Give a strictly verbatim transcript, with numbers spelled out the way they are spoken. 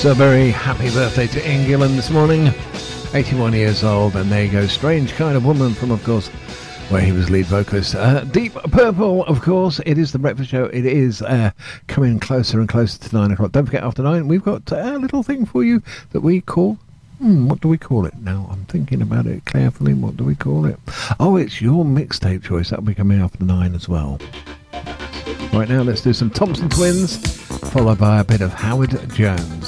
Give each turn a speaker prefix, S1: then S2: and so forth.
S1: So very happy birthday to Ian Gillan this morning, eighty-one years old, and there you go, Strange Kind of Woman from, of course, where he was lead vocalist. Uh, Deep Purple, of course, it is the breakfast show. It is uh, coming closer and closer to nine o'clock. Don't forget, after nine, we've got a little thing for you that we call, hmm, what do we call it? Now, I'm thinking about it carefully. What do we call it? Oh, it's your mixtape choice. That'll be coming after nine as well. Right now, let's do some Thompson Twins, followed by a bit of Howard Jones.